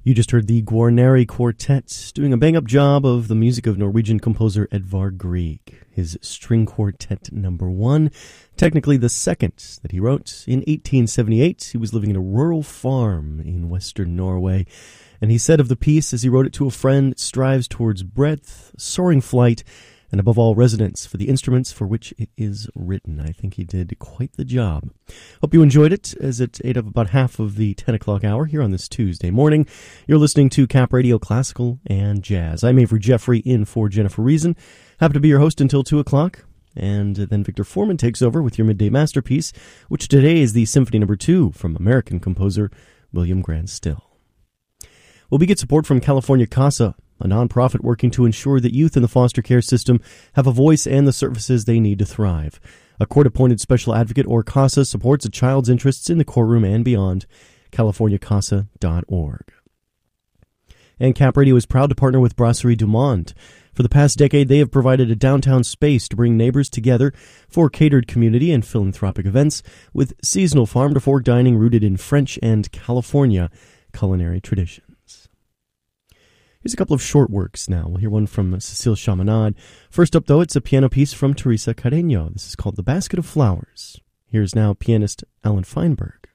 You just heard the Guarneri Quartet doing a bang-up job of the music of Norwegian composer Edvard Grieg, his String Quartet number 1, technically the second that he wrote. In 1878, he was living in a rural farm in western Norway, and he said of the piece, as he wrote it to a friend, it strives towards breadth, soaring flight, and above all, resonance for the instruments for which it is written. I think he did quite the job. Hope you enjoyed it, as it ate up about half of the 10 o'clock hour here on this Tuesday morning. You're listening to Cap Radio Classical and Jazz. I'm Avery Jeffrey, in for Jennifer Reason. Happy to be your host until 2 o'clock. And then Victor Foreman takes over with your midday masterpiece, which today is the Symphony No. 2 from American composer William Grant Still. Well, we get support from California Casa, a nonprofit working to ensure that youth in the foster care system have a voice and the services they need to thrive. A court-appointed special advocate, or CASA, supports a child's interests in the courtroom and beyond. CaliforniaCasa.org. And Cap Radio is proud to partner with Brasserie du Monde. For the past decade, they have provided a downtown space to bring neighbors together for catered community and philanthropic events, with seasonal farm-to-fork dining rooted in French and California culinary traditions. Here's a couple of short works now. We'll hear one from Cecile Chaminade. First up, though, it's a piano piece from Teresa Carreño. This is called The Basket of Flowers. Here's now pianist Alan Feinberg.